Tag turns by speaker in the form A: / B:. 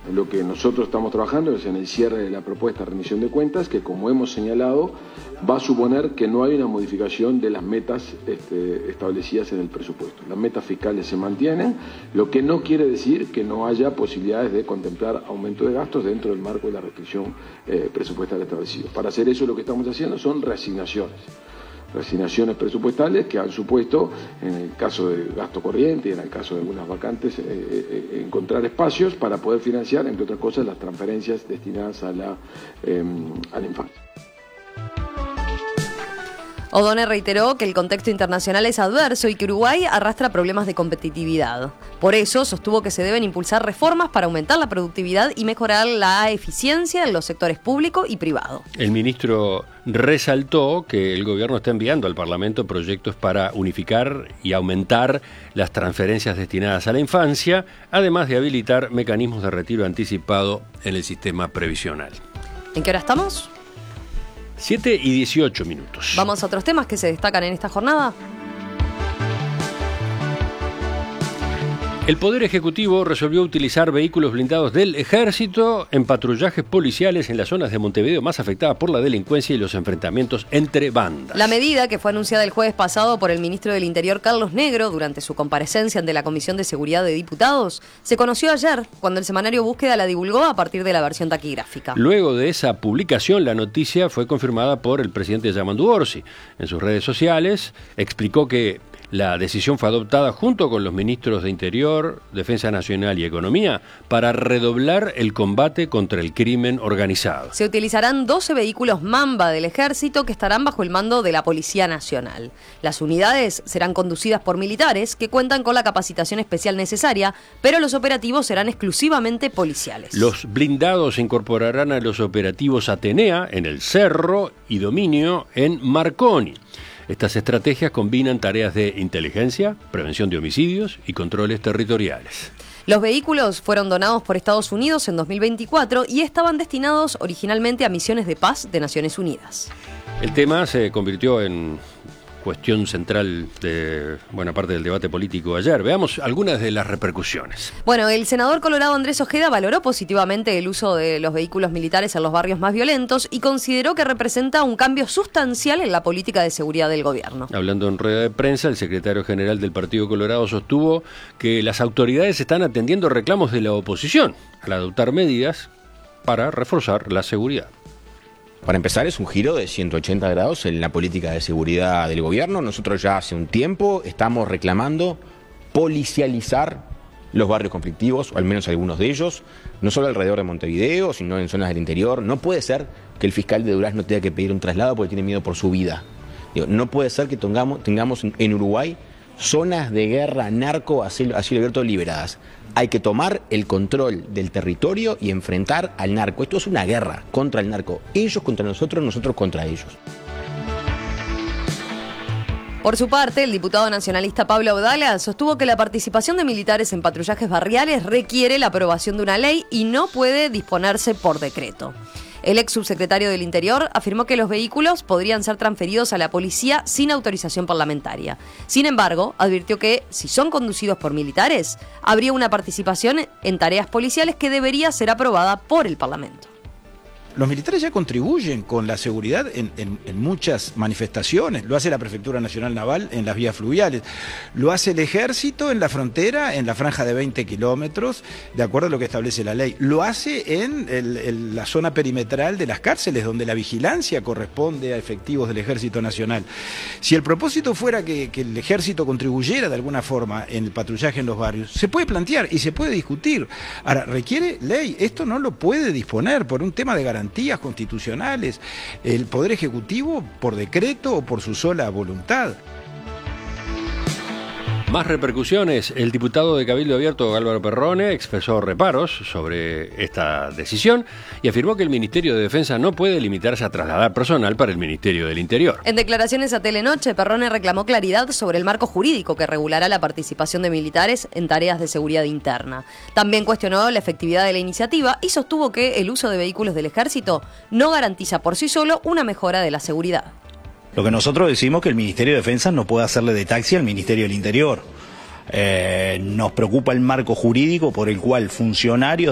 A: Lo que nosotros estamos trabajando es en el cierre de la propuesta de rendición de cuentas, que como hemos señalado, va a suponer que no hay una modificación de las metas establecidas en el presupuesto. Las metas fiscales se mantienen, lo que no quiere decir que no haya posibilidades de contemplar aumento de gastos dentro del marco de la restricción presupuestal establecida. Para hacer eso lo que estamos haciendo son reasignaciones presupuestales que han supuesto, en el caso de gasto corriente y en el caso de algunas vacantes, encontrar espacios para poder financiar, entre otras cosas, las transferencias destinadas a la infancia.
B: O'Donnell reiteró que el contexto internacional es adverso y que Uruguay arrastra problemas de competitividad. Por eso sostuvo que se deben impulsar reformas para aumentar la productividad y mejorar la eficiencia en los sectores público y privado.
C: El ministro resaltó que el gobierno está enviando al Parlamento proyectos para unificar y aumentar las transferencias destinadas a la infancia, además de habilitar mecanismos de retiro anticipado en el sistema previsional.
B: ¿En qué hora estamos?
C: 7:18.
B: Vamos a otros temas que se destacan en esta jornada.
C: El Poder Ejecutivo resolvió utilizar vehículos blindados del Ejército en patrullajes policiales en las zonas de Montevideo más afectadas por la delincuencia y los enfrentamientos entre bandas.
B: La medida, que fue anunciada el jueves pasado por el ministro del Interior Carlos Negro durante su comparecencia ante la Comisión de Seguridad de Diputados, se conoció ayer cuando el semanario Búsqueda la divulgó a partir de la versión taquigráfica.
C: Luego de esa publicación, la noticia fue confirmada por el presidente Yamandu Orsi. En sus redes sociales explicó que la decisión fue adoptada junto con los ministros de Interior, Defensa Nacional y Economía para redoblar el combate contra el crimen organizado.
B: Se utilizarán 12 vehículos Mamba del Ejército que estarán bajo el mando de la Policía Nacional. Las unidades serán conducidas por militares que cuentan con la capacitación especial necesaria, pero los operativos serán exclusivamente policiales.
C: Los blindados se incorporarán a los operativos Atenea en el Cerro y Dominio en Marconi. Estas estrategias combinan tareas de inteligencia, prevención de homicidios y controles territoriales.
B: Los vehículos fueron donados por Estados Unidos en 2024 y estaban destinados originalmente a misiones de paz de Naciones Unidas.
C: El tema se convirtió en cuestión central de buena parte del debate político ayer. Veamos algunas de las repercusiones.
B: Bueno, el senador colorado Andrés Ojeda valoró positivamente el uso de los vehículos militares en los barrios más violentos y consideró que representa un cambio sustancial en la política de seguridad del gobierno.
C: Hablando en rueda de prensa, el secretario general del Partido Colorado sostuvo que las autoridades están atendiendo reclamos de la oposición al adoptar medidas para reforzar la seguridad.
D: Para empezar, es un giro de 180 grados en la política de seguridad del gobierno. Nosotros ya hace un tiempo estamos reclamando policializar los barrios conflictivos, o al menos algunos de ellos, no solo alrededor de Montevideo, sino en zonas del interior. No puede ser que el fiscal de Durazno tenga que pedir un traslado porque tiene miedo por su vida. No puede ser que tengamos en Uruguay zonas de guerra narco a cielo abierto liberadas. Hay que tomar el control del territorio y enfrentar al narco. Esto es una guerra contra el narco. Ellos contra nosotros, nosotros contra ellos.
B: Por su parte, el diputado nacionalista Pablo Audala sostuvo que la participación de militares en patrullajes barriales requiere la aprobación de una ley y no puede disponerse por decreto. El ex subsecretario del Interior afirmó que los vehículos podrían ser transferidos a la policía sin autorización parlamentaria. Sin embargo, advirtió que, si son conducidos por militares, habría una participación en tareas policiales que debería ser aprobada por el Parlamento.
E: Los militares ya contribuyen con la seguridad en muchas manifestaciones. Lo hace la Prefectura Nacional Naval en las vías fluviales. Lo hace el Ejército en la frontera, en la franja de 20 kilómetros, de acuerdo a lo que establece la ley. Lo hace en la zona perimetral de las cárceles, donde la vigilancia corresponde a efectivos del Ejército Nacional. Si el propósito fuera que el Ejército contribuyera de alguna forma en el patrullaje en los barrios, se puede plantear y se puede discutir. Ahora, requiere ley. Esto no lo puede disponer por un tema de garantías constitucionales, el Poder Ejecutivo por decreto o por su sola voluntad.
C: Más repercusiones. El diputado de Cabildo Abierto, Álvaro Perrone, expresó reparos sobre esta decisión y afirmó que el Ministerio de Defensa no puede limitarse a trasladar personal para el Ministerio del Interior.
B: En declaraciones a Telenoche, Perrone reclamó claridad sobre el marco jurídico que regulará la participación de militares en tareas de seguridad interna. También cuestionó la efectividad de la iniciativa y sostuvo que el uso de vehículos del Ejército no garantiza por sí solo una mejora de la seguridad.
F: Lo que nosotros decimos es que el Ministerio de Defensa no puede hacerle de taxi al Ministerio del Interior. Nos preocupa el marco jurídico por el cual funcionarios